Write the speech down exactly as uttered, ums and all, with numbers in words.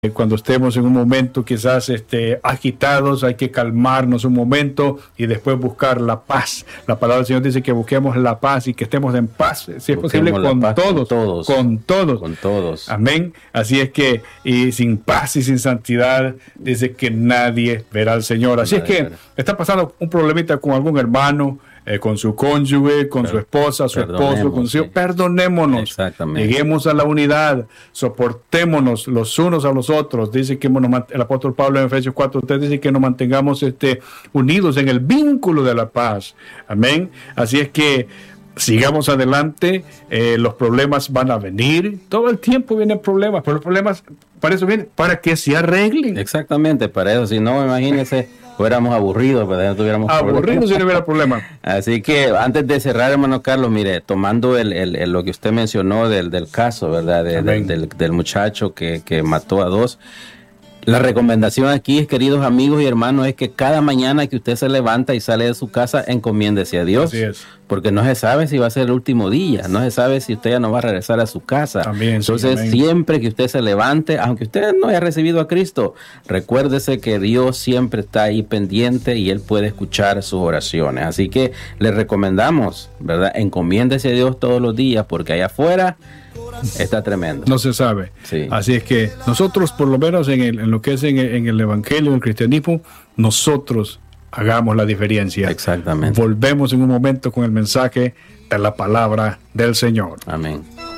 Cuando estemos en un momento quizás este, agitados, hay que calmarnos un momento y después buscar la paz. La palabra del Señor dice que busquemos la paz y que estemos en paz, si es posible, con todos, con todos, con todos, con todos. Amén. Así es que, y sin paz y sin santidad, dice que nadie verá al Señor. Así nadie es que verá. Está pasando un problemita con algún hermano, Eh, con su cónyuge, con Pero, su esposa, su esposo, con su hijo. Perdonémonos. Exactamente. Lleguemos a la unidad, soportémonos los unos a los otros. Dice que bueno, el apóstol Pablo en Efesios cuatro tres dice que nos mantengamos este, unidos en el vínculo de la paz. Amén. Así es que sigamos adelante, eh, los problemas van a venir, todo el tiempo vienen problemas, pero los problemas para eso vienen, para que se arreglen. Exactamente, para eso, si no, imagínense, fuéramos aburridos, pero no tuviéramos aburridos si no hubiera problema. Así que antes de cerrar, hermano Carlos, mire, tomando el, el, el, lo que usted mencionó del, del caso, ¿verdad? De, del, del, del muchacho que, que mató a dos. La recomendación aquí, queridos amigos y hermanos, es que cada mañana que usted se levanta y sale de su casa, encomiéndese a Dios. Así es. Porque no se sabe si va a ser el último día, no se sabe si usted ya no va a regresar a su casa. Amén, Entonces, sí, siempre que usted se levante, aunque usted no haya recibido a Cristo, recuérdese que Dios siempre está ahí pendiente y Él puede escuchar sus oraciones. Así que le recomendamos, ¿verdad? Encomiéndese a Dios todos los días, porque allá afuera está tremendo. No se sabe. Sí. Así es que nosotros, por lo menos en, el, en lo que es en el, en el Evangelio, en el cristianismo, nosotros hagamos la diferencia. Exactamente. Volvemos en un momento con el mensaje de la palabra del Señor. Amén.